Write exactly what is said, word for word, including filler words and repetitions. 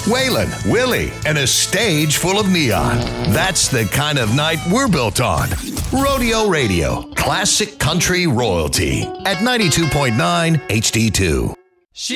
Waylon, Willie, and a stage full of neon. That's the kind of night we're built on. Rodeo Radio, classic country royalty at ninety-two point nine H D two.